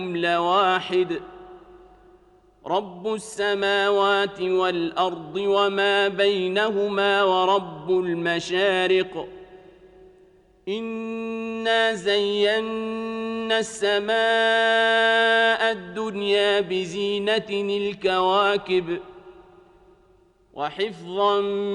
لواحد رب السماوات والأرض وما بينهما ورب المشارق إنا زينا السماء الدنيا بزينة الكواكب وحفظا